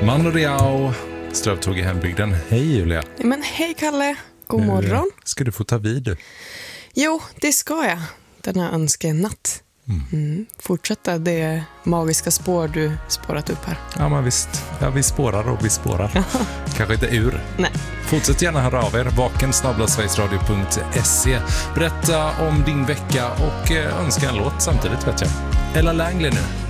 Mano Diao, Strövtåg i hembygden. Hej Julia. Men hej Kalle, god morgon. Ska du få ta vid du? Jo, det ska jag. Den här önskenatt. Fortsätta det magiska spår du spårat upp här. Ja men visst, ja, vi spårar och vi spårar. Kanske inte ur. Nej. Fortsätt gärna höra av er, vaken@sverigesradio.se. Berätta om din vecka och önska en låt samtidigt vet jag. Ella Langley nu.